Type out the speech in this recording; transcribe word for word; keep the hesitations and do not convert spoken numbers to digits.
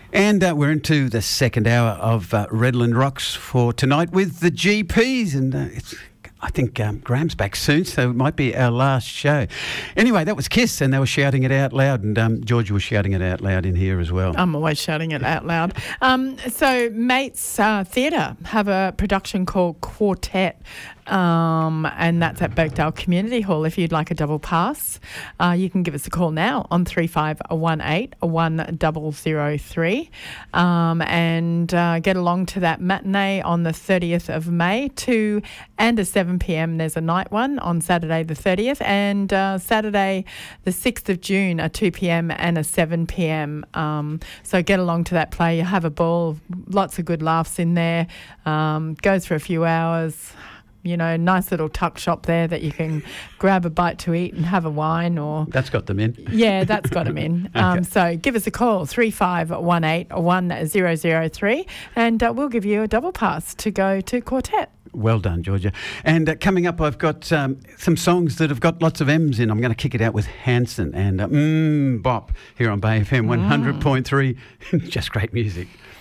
And uh, we're into the second hour of uh, Redland Rocks for tonight with the G Ps, and uh, it's, I think um, Graham's back soon, so it might be our last show. Anyway, that was Kiss, and they were shouting it out loud, and um, Georgia was shouting it out loud in here as well. I'm always shouting it out loud. Um, so Mates uh, Theatre have a production called Quartet, um, and that's at Birkdale Community Hall. If you'd like a double pass, uh, you can give us a call now on three five one eight one zero zero three um, and uh, get along to that matinee on the thirtieth of May, two and a seven p.m. There's a night one on Saturday the thirtieth, and uh, Saturday the sixth of June, a two p.m. and a seven p.m. Um, so get along to that play. You have a ball, lots of good laughs in there. Um, goes for a few hours. You know, nice little tuck shop there that you can grab a bite to eat and have a wine or... That's got them in. Yeah, that's got them in. Okay. Um, so give us a call, three five one eight one zero zero three, and uh, we'll give you a double pass to go to Quartet. Well done, Georgia. And uh, coming up, I've got um, some songs that have got lots of M's in. I'm going to kick it out with Hanson and uh, Mmm Bop here on Bay F M one hundred point three. Mm. Just great music.